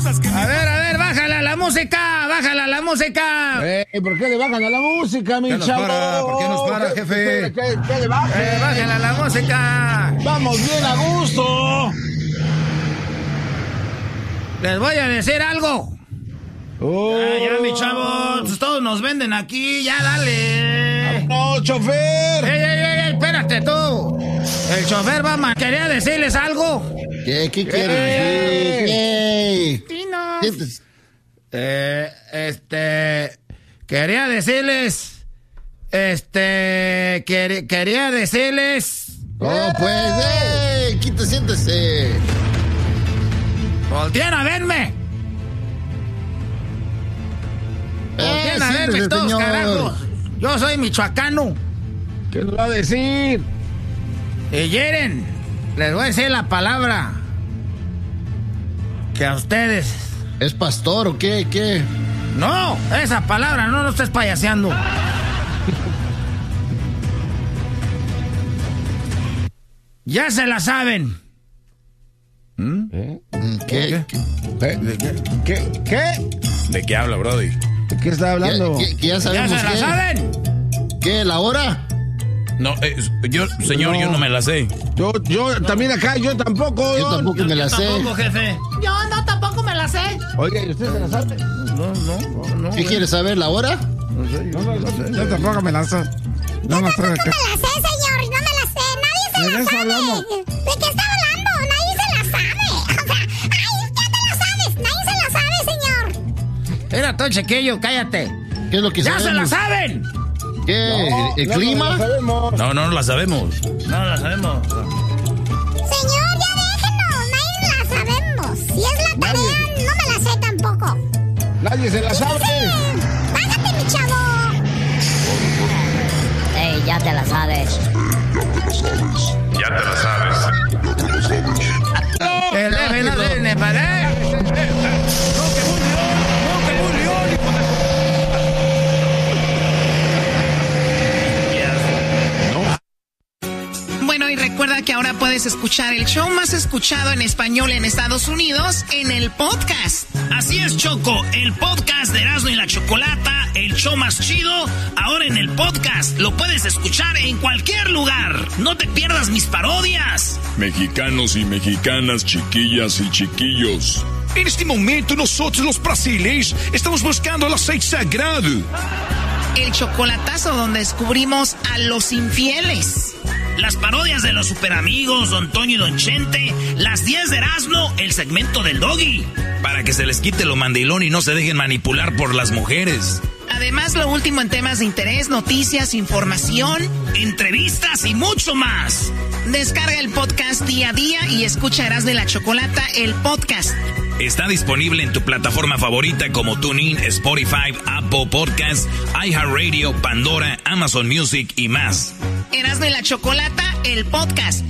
A ver, bájala a la música. ¿Por qué le bajan a la música, mi chavo? ¿Por qué nos para, jefe? ¿Qué le bajan? Bájala a la música. Vamos bien a gusto. Les voy a decir algo. Ya, mi chavo, pues todos nos venden aquí, ya dale. No, chofer. Ey, espérate tú. El chofer quería decirles algo. ¿Qué quieres decir? Dinos. Quería decirles. Quería decirles. Oh, pues, siéntese. Volteen a verme. Volteen a verme todos, señor. carajos. Yo soy michoacano. ¿Qué nos va a decir? Y Yeren, les voy a decir la palabra. Que a ustedes. ¿Es pastor o qué? No, esa palabra no estés payaseando. Ya se la saben. ¿Qué? ¿De qué habla, Brody? ¿De qué está hablando? ¿Ya se la saben? ¿Qué? ¿La hora? No, yo no me la sé. Yo también acá, yo tampoco. Yo tampoco me la sé. Tampoco, jefe. Yo tampoco me la sé. Oiga, ¿y usted se la sabe? No. ¿Qué quiere saber, la hora? No sé. Yo tampoco me la sé. No me la sé, señor. No me la sé. Nadie se la sabe. ¿De qué está hablando? Nadie se la sabe. O sea, ya te la sabes. Nadie se la sabe, señor. Era todo chequillo, cállate. ¿Qué es lo que ¡Ya sabemos? se la saben! ¿Qué? ¿El clima? No la sabemos. No la sabemos. Señor, ya déjenos. Nadie la sabemos. Si es la tarea, no me la sé tampoco. Nadie se la sabe. Bájate, mi chavo. Ey, ya te la sabes. Ya te la sabes. El jefe no viene para. Bueno, y recuerda que ahora puedes escuchar el show más escuchado en español en Estados Unidos en el podcast. Así es, Choco, el podcast de Erasmo y la Chocolata, el show más chido, ahora en el podcast. Lo puedes escuchar en cualquier lugar. No te pierdas mis parodias. Mexicanos y mexicanas, chiquillas y chiquillos. En este momento nosotros los brasileños estamos buscando el aceite sagrado. El chocolatazo donde descubrimos a los infieles. Las parodias de los superamigos, Don Toño y Don Chente, las 10 de Erasmo, el segmento del Doggy. Para que se les quite lo mandilón y no se dejen manipular por las mujeres. Además, lo último en temas de interés, noticias, información, entrevistas y mucho más. Descarga el podcast día a día y escucha Erasmo y la Chocolata, el podcast. Está disponible en tu plataforma favorita como TuneIn, Spotify, Apple Podcasts, iHeartRadio, Pandora, Amazon Music y más. Erasmo y la Chocolata, el podcast.